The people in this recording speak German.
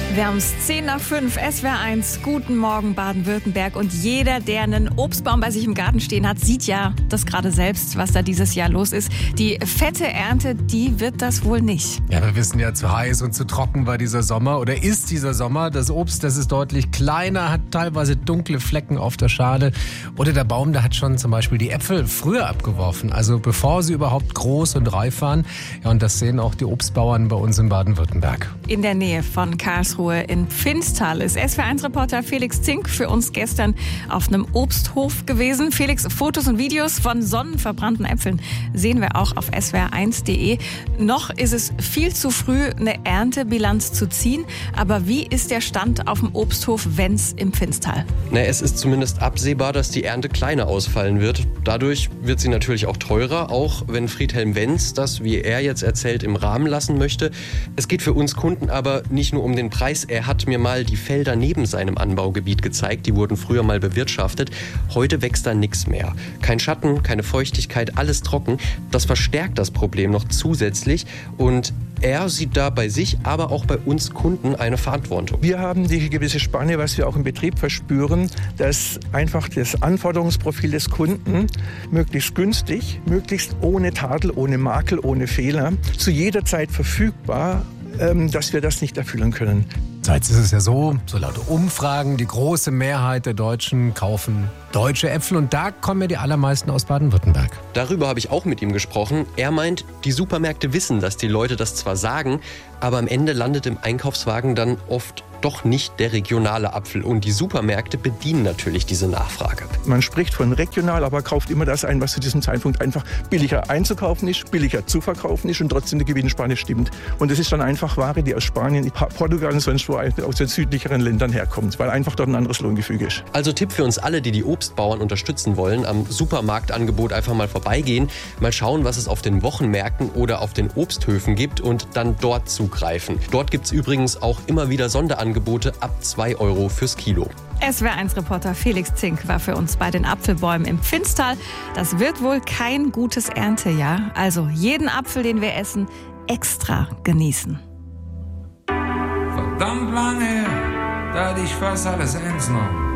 Wir haben es 10:05, SWR1, guten Morgen Baden-Württemberg. Und jeder, der einen Obstbaum bei sich im Garten stehen hat, sieht ja das gerade selbst, was da dieses Jahr los ist. Die fette Ernte, die wird das wohl nicht. Ja, wir wissen ja, zu heiß und zu trocken war dieser Sommer oder ist dieser Sommer. Das Obst, das ist deutlich kleiner, hat teilweise dunkle Flecken auf der Schale. Oder der Baum, der hat schon zum Beispiel die Äpfel früher abgeworfen, also bevor sie überhaupt groß und reif waren. Ja, und das sehen auch die Obstbauern bei uns in Baden-Württemberg. In der Nähe von Karlsruhe in Pfinsthal ist SWR1-Reporter Felix Zink für uns gestern auf einem Obsthof gewesen. Felix, Fotos und Videos von sonnenverbrannten Äpfeln sehen wir auch auf swr1.de. Noch ist es viel zu früh, eine Erntebilanz zu ziehen. Aber wie ist der Stand auf dem Obsthof Wenz im Pfinsthal? Es ist zumindest absehbar, dass die Ernte kleiner ausfallen wird. Dadurch wird sie natürlich auch teurer, auch wenn Friedhelm Wenz das, wie er jetzt erzählt, im Rahmen lassen möchte. Es geht für uns Kunden aber nicht nur um den Preis. Er hat mir mal die Felder neben seinem Anbaugebiet gezeigt. Die wurden früher mal bewirtschaftet. Heute wächst da nichts mehr. Kein Schatten, keine Feuchtigkeit, alles trocken. Das verstärkt das Problem noch zusätzlich. Und er sieht da bei sich, aber auch bei uns Kunden eine Verantwortung. Wir haben die gewisse Spanne, was wir auch im Betrieb verspüren, dass einfach das Anforderungsprofil des Kunden möglichst günstig, möglichst ohne Tadel, ohne Makel, ohne Fehler, zu jeder Zeit verfügbar, dass wir das nicht erfüllen können. Jetzt ist es ja so laut Umfragen, die große Mehrheit der Deutschen kaufen deutsche Äpfel und da kommen ja die allermeisten aus Baden-Württemberg. Darüber habe ich auch mit ihm gesprochen. Er meint, die Supermärkte wissen, dass die Leute das zwar sagen, aber am Ende landet im Einkaufswagen dann oft doch nicht der regionale Apfel. Und die Supermärkte bedienen natürlich diese Nachfrage. Man spricht von regional, aber kauft immer das ein, was zu diesem Zeitpunkt einfach billiger einzukaufen ist, billiger zu verkaufen ist und trotzdem die Gewinnspanne stimmt. Und das ist dann einfach Ware, die aus Spanien, Portugal und sonst wo aus den südlicheren Ländern herkommt, weil einfach dort ein anderes Lohngefüge ist. Also Tipp für uns alle, die Obstbauern unterstützen wollen, am Supermarktangebot einfach mal vorbeigehen, mal schauen, was es auf den Wochenmärkten oder auf den Obsthöfen gibt und dann dort zugreifen. Dort gibt es übrigens auch immer wieder Sonderangebote ab 2 € fürs Kilo. SWR1-Reporter Felix Zink war für uns bei den Apfelbäumen im Pfinsthal. Das wird wohl kein gutes Erntejahr. Also jeden Apfel, den wir essen, extra genießen. Verdammt lange, da hatte ich fast alles eins noch.